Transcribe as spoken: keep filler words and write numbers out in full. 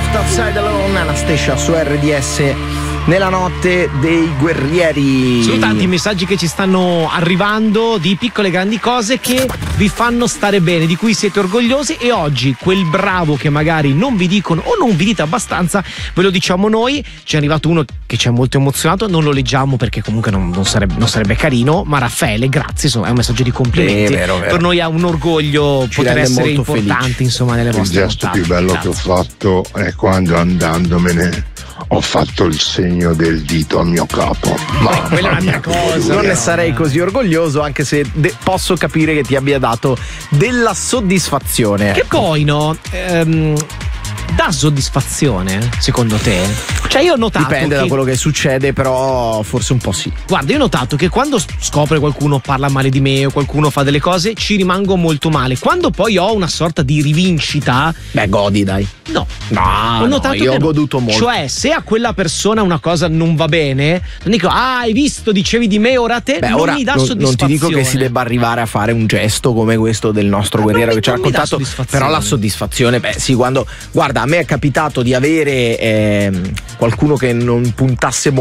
Just Outside Alone, Anastasia su R D S nella notte dei guerrieri. Sono tanti i messaggi che ci stanno arrivando di piccole e grandi cose che vi fanno stare bene, di cui siete orgogliosi, e oggi quel bravo che magari non vi dicono o non vi dite abbastanza ve lo diciamo noi. Ci è arrivato uno che ci ha molto emozionato, non lo leggiamo perché comunque non, non, sarebbe, non sarebbe carino, ma Raffaele, grazie, insomma, è un messaggio di complimenti. È vero, vero. Per noi è un orgoglio ci poter essere molto importanti felici. insomma nelle vostre Il gesto puntate. più bello Grazie. che ho fatto è quando, andandomene, ho fatto il segno del dito al mio capo. Ma quella è un'altra cosa. Non ne sarei così orgoglioso, anche se de- posso capire che ti abbia dato della soddisfazione. Che poi no, ehm, dà soddisfazione secondo te? Cioè io ho notato Dipende che, da quello che succede, però forse un po' sì. guarda, io ho notato che quando scopre qualcuno parla male di me o qualcuno fa delle cose, ci rimango molto male. Quando poi ho una sorta di rivincita, Beh, godi, dai. no. No, Ho notato no, io che ho no. goduto molto. Cioè, se a quella persona una cosa non va bene, non dico, ah, hai visto, dicevi di me, ora a te. Beh, non ora mi dà non, soddisfazione. non ti dico che si debba arrivare a fare un gesto come questo del nostro Ma guerriero non mi- che ci ha non mi dà raccontato, soddisfazione. però la soddisfazione, beh sì, quando guarda, a me è capitato di avere ehm, qualcuno che non puntasse molto